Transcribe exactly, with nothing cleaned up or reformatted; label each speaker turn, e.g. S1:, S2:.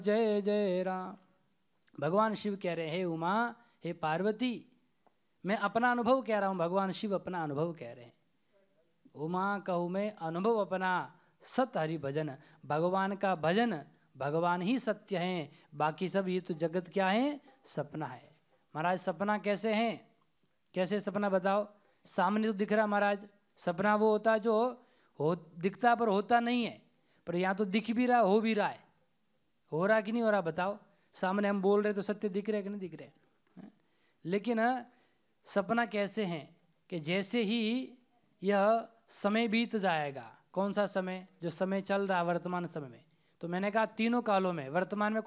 S1: जय जय राम। भगवान शिव कह रहे हैं, हे उमा, हे पार्वती, मैं अपना अनुभव कह रहा हूँ, भगवान शिव अपना अनुभव कह रहे हैं। उमा कहूँ मैं अनुभव अपना, सत हरि भजन। भगवान का भजन, भगवान ही सत्य हैं, बाकी सब ये तो जगत क्या है, सपना है। महाराज सपना कैसे हैं, कैसे सपना बताओ। सामने तो दिख रहा महाराज, सपना वो होता है जो हो दिखता पर होता नहीं है, पर यहाँ तो दिख भी रहा, हो भी रहा है। हो रहा कि नहीं हो रहा बताओ। सामने हम बोल रहे तो सत्य दिख रहे कि नहीं दिख रहे। लेकिन सपना कैसे हैं कि जैसे ही यह समय बीत जाएगा, कौन सा समय, जो समय चल रहा है वर्तमान समय में, तो मैंने कहा तीनों कालों में, वर्तमान में